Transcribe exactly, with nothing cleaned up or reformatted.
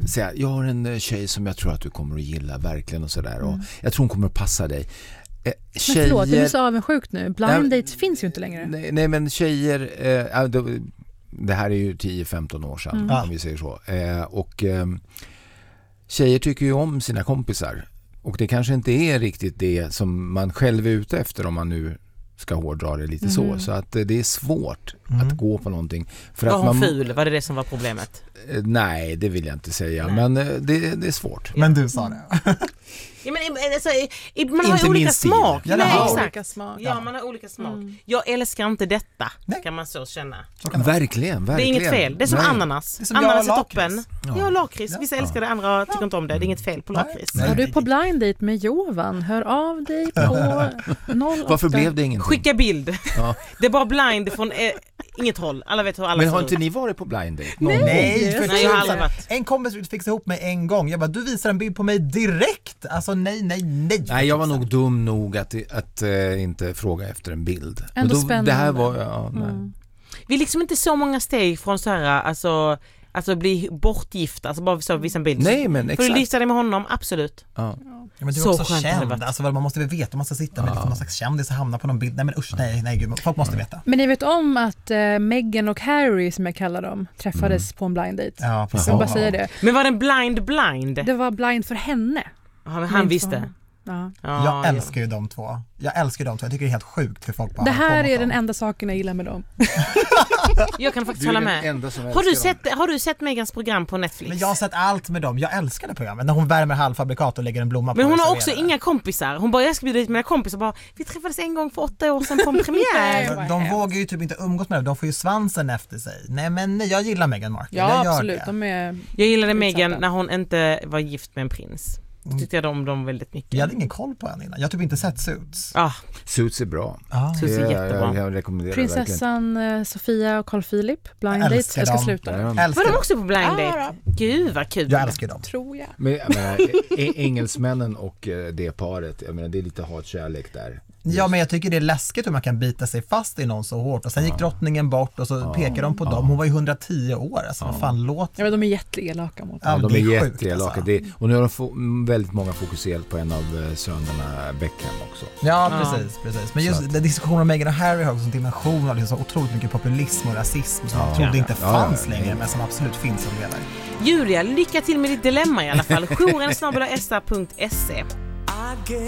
säga, jag har en tjej som jag tror att du kommer att gilla verkligen och sådär. Mm. Och jag tror hon kommer att passa dig. Eh, tjejer... Men förlåt, du är så avundsjukt nu. Blind dates äh, finns ju inte längre. Nej, nej men tjejer... Eh, då, det här är ju tio femton år sedan, mm. om vi säger så. Eh, och eh, tjejer tycker ju om sina kompisar. Och det kanske inte är riktigt det som man själv är ute efter om man nu ska hårdra det lite mm. så. Så att det är svårt mm. att gå på någonting. För var att hon man... ful? Var det det som var problemet? Nej, det vill jag inte säga. Nej. Men det, det är svårt. Men du sa det. Ja, men, alltså, man har ju olika smak. Ja, Nej, har olika smak. Ja, man har olika smak. Mm. Jag älskar inte detta, Nej. kan man så känna. Så verkligen, verkligen. Det är inget fel. Det är som Nej. ananas. Det är som ananas är toppen. Ja, ja lakrits. Vissa ja. älskar det, andra tycker inte om det. Det är inget fel på lakrits. Är du på blind date med Jovan? Hör av dig på noll åtta. Varför blev det ingenting? Skicka bild. Ja. Det är bara blind från eh, inget håll. Alla vet hur alla Men har ser inte ut. ni varit på blind date? Nej, Nej, för nej jag har aldrig varit. En kompis fixade ihop mig en gång. Jag bara, du visar en bild på mig direkt. Alltså nej, nej, nej. Nej, jag var nog dum nog att, att uh, inte fråga efter en bild. Ändå då, spännande. Det här var, ja, nej. Mm. Vi är liksom inte så många steg från så här, alltså, alltså bli bortgifta, alltså bara så visa en bild. Nej, men exakt. För du lyssnar dig med honom, absolut. Ja. Ja, men du är så också känd. Alltså, man måste väl veta om man ska sitta med ja. någon slags kändis och hamna på någon bild. Nej men usch, nej, nej gud. Folk måste veta. Men ni vet om att uh, Meghan och Harry, som jag kallar dem, träffades mm. på en blind date. Ja, precis. Jag bara säger det. Men var det en blind blind? Det var blind för henne. Ja, men han visste. Ja. Ja, jag älskar ju de två. Jag älskar de två. Jag tycker det är helt sjukt hur folk bara... Det här är den enda saken jag gillar med dem. Jag kan faktiskt hålla med. Har du, sett, har du sett Megans program på Netflix? Men jag har sett allt med dem. Jag älskar det programmet. När hon värmer halvfabrikat och lägger en blomma på. Men hon har också inga kompisar. Hon bara, jag ska bjuda dit mina kompisar. Bara, vi träffades en gång för åtta år sedan på en premiär. de de vågar ju typ inte umgås med dem. De får ju svansen efter sig. Nej men jag gillar Meghan Markle. Ja, jag absolut. De är jag gillade Meghan när hon inte var gift med en prins. Då tyckte jag om dem väldigt mycket. Jag hade ingen koll på henne innan. Jag har typ inte sett Suits. Ah. Suits är bra. Ah. Suits är jättebra. Jag, jag rekommenderar Prinsessan verkligen. Sofia och Carl Philip, blind date. Jag ska dem. sluta. Ja, var de också på blind date? Ah, Gud vad kul. Jag älskar dem. Tror jag. Men jag menar, engelsmännen och det paret, jag menar, det är lite hatkärlek där. Ja, men jag tycker det är läskigt hur man kan bita sig fast i någon så hårt. Och sen gick drottningen bort och så ja. pekar de på ja. dem. Hon var ju hundratio år. Alltså, ja. vad fan låt. Ja, men de är jätteelaka mot ja, de är, är jätteelaka. Alltså. Det, och nu har de få, väldigt många fokuserat på en av sönerna Beckham också. Ja, precis. Ja. precis. Men just det, diskussionen om Meghan och Harry har också en dimension av liksom så otroligt mycket populism och rasism som ja. man trodde inte fanns ja, ja, längre, men som absolut finns och lever. Julia, lycka till med ditt dilemma i alla fall. jouren snabel-a s a punkt se